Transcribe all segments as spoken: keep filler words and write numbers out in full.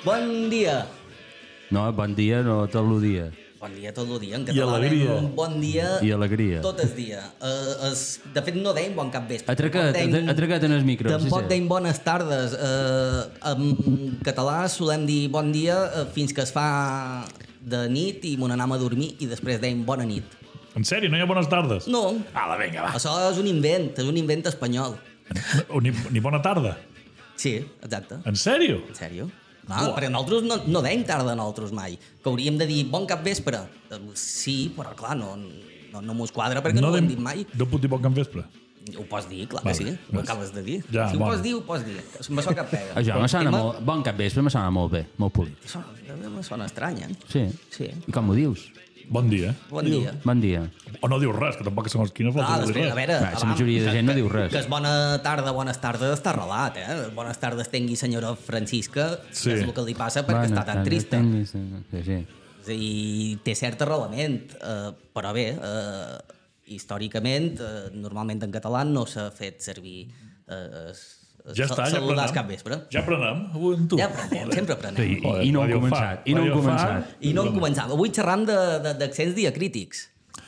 Bon dia. No, bon dia, no tot el dia. Bon dia tot el dia, en I català. alegria. Un bon dia I alegria. tot el dia. Uh, es, de fet, no deim bon capvespre. Atraca't, Tampoc deim- atraca't en el micro. sí, Tampoc sí. deim bones tardes. Uh, en català solem dir bon dia uh, fins que es fa de nit i mon anem a dormir i després deim bona nit. En sèrio, no hi ha bones tardes? No, Ala, vinga, va. això és un invent, és un invent espanyol. O ni, ni bona tarda. Sí, exacte. En sèrio? En sèrio? Ah, perquè nosaltres no, no deim tarda nosaltres mai, que hauríem de dir bon capvespre. Eh, Sí, però clar, no, no, no m'ho quadra perquè no, no ho hem dit mai. No puc dir bon can vespre. Ho pots dir, clar Vale, que sí, ho ves. acabes de dir. Ja, si ho bueno. pots dir, ho pots dir. Me sona cap pega. Això me sona Tema- molt... Bon capvespre me sona molt bé, molt polític. Sona, me sona estrany, eh? Sí. Sí. I com ho dius? Bon dia. Bon dia. Bon dia. O no dius res, que tampoc segons quina falta Ah, de dir després, a res. veure... Va, la abans, majoria de gent no diu res. Que és bona tarda, bones tardes, està arrelat, eh? Bones tardes tengui senyora Francisca, Sí. és el que li passa perquè Bona està tan tarda, trista. tinguis- Sí, sí. I té cert arrelament, eh, però bé, eh, històricament, eh, normalment en català no s'ha fet servir eh, Ja està, ja saludar aprenem. cap vespre. Ja aprenem, avui amb tu. Ja aprenem, sempre aprenem. I, Joder, i no hem Radio començat. Far, I no hem Radio Far. començat. I no hem començat. Avui xerram de- de- d'accents diacrítics.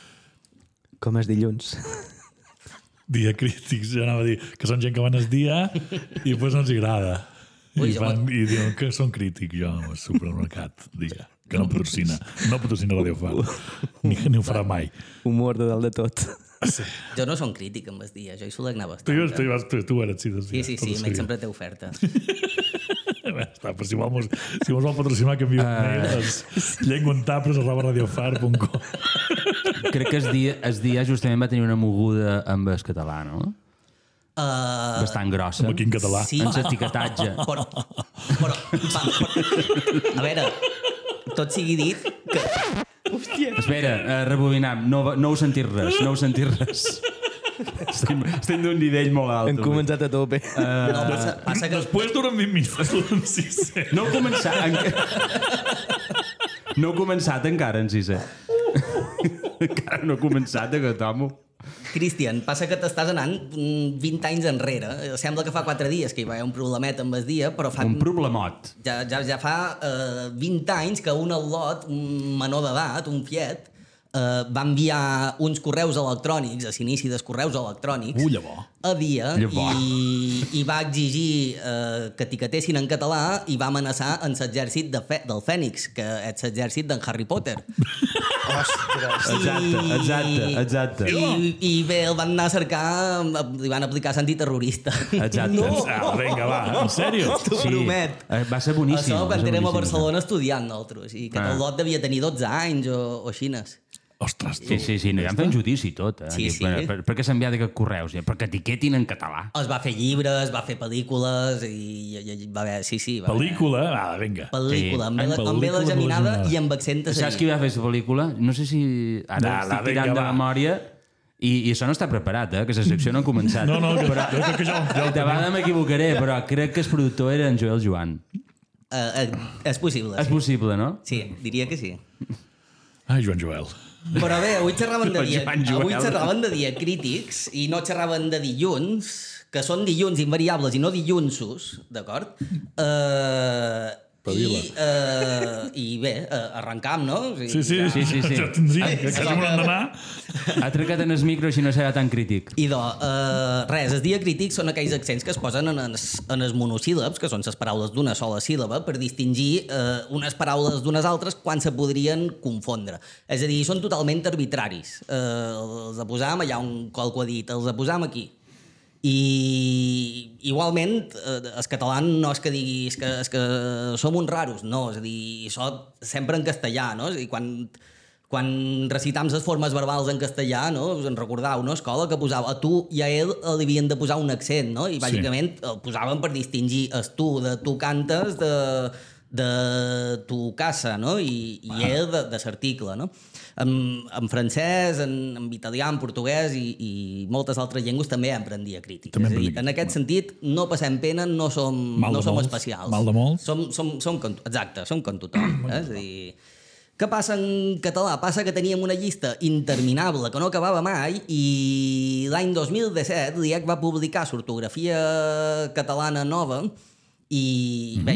Com és dilluns. Diacrítics, ja anava a dir que són gent que van el dia i després no els agrada. Ui, I, jo- van, I diuen que són crítics, jo, al supermercat, dia, que no patrocina. No patrocina Radio Far. Ni, ni ho farà mai. Humor de dalt de tot. Sí. Jo no som crític amb els dies, jo hi soc anar Tu, bastant. tu, tu, tu, tu eres, sí, doncs, Sí, sí, sí, tot m'he seguit. sempre té oferta. Bé, està, però si vols, si vols vol patrocinar, que enviï un mail és llengüentapres arroba radiofar punt com. Crec que el dia, el dia justament va tenir una moguda amb el català, no? Uh, Bastant grossa. Amb aquí en català. Sí. En l'etiquetatge. però, però, va, però, a veure, tot sigui dit que... Espera, uh, rebobinam. No, va- no heu sentit res, no heu sentit res. Estem, estem d'un nivell molt alt. Hem avui. començat a tope. No, passa, passa que... Després durant vint minuts, durant sisè. No heu començat... Enca... No heu començat encara en sisè. Encara no he començat, aquest home. Cristian, passa que t'estàs anant mm, vint anys enrere. Sembla que fa quatre dies que hi va haver un problemet amb el dia, però fa... Un problemot. Ja, ja, ja fa eh, vint anys que un al·lot, un menor d'edat, un fiet, eh, va enviar uns correus electrònics, a l'inici dels correus electrònics, Uh, llavors. a dia, Llavors. i, i va exigir eh, que etiquetessin en català i va amenaçar en l'exèrcit de Fe del Fènix, que és l'exèrcit d'en Harry Potter. Exacte, exacte, exacte. I, I bé, el van anar a cercar, li van aplicar antiterrorista. Exacte. No! Ah, vinga, va, en sèrio? T'ho promet. Eh, Va ser boníssim. Això va quan ser érem a boníssim. Barcelona estudiant nosaltres, i que Ah. el lot devia tenir dotze anys o, o xines. Ostres, tu. Sí, sí, sí, no, ja han fet judici i tot. Eh? Sí, sí. Per, per, per què s'ha enviat aquests correus? Ja? Perquè etiquetin en català. Es va fer llibres, es va fer pel·lícules, i, i, i va haver... Sí, sí, va haver... Pel·lícula? Ah, vinga. Pel·lícula, amb, Sí. sí. amb Pel·lícula vela geminada geminada. i amb accent a Saps qui va fer la pel·lícula? No sé si... Ara No, estic no, tirant vinga, de va. memòria i, i això no està preparat, eh? Que la secció no ha començat. No, no, que, jo crec que ja, ja ho De vegades m'equivocaré, però crec que el productor era en Joel Joan. Uh, uh, és possible, És sí. possible, no? Sí, diria que sí. Ai, Joan Joel. Però bé, avui xerraven de, dia, Joan Joel. avui xerraven de diacrítics i no xerraven de dilluns, que són dilluns invariables i no dillunsos, d'acord? Uh, i, uh, I bé, uh, arrencam, no? O sigui, Sí, sí, ja- Sí, sí, sí. ja tindria, Ai, que això quasi m'han que- d'anar. Ha trecat en el micro així no serà tan crític. Idò, uh, res, els diacrítics són aquells accents que es posen en els, en els monosíl·labs, que són les paraules d'una sola síl·laba, per distingir uh, unes paraules d'unes altres quan se podrien confondre. És a dir, són totalment arbitraris. Uh, els posam allà on qualcú ha dit, els posam aquí. I igualment, eh, el català no és que digui és que, és que som uns raros, no, és a dir, això sempre en castellà, no? És a dir, quan, quan recitam les formes verbals en castellà, no? Us en recordeu, no? A escola que posava a tu i a ell li havien de posar un accent, no? I bàsicament el posaven per distingir el tu de tu cantes de, de tu casa, no? I, i ell de, de l'article, no? En, en francès, en, en italià, en portuguès i, i moltes altres llengües també empren diacrítics. També És a dir, empren en aquest sentit, no passem pena, no som, Mal de no som molts, especials. mal de molts. Som, som, som com, exacte, som com tothom. Eh? És a dir, què passa en català? Passa que teníem una llista interminable que no acabava mai i l'any dos mil disset l'I E C va publicar l'ortografia catalana nova i bé,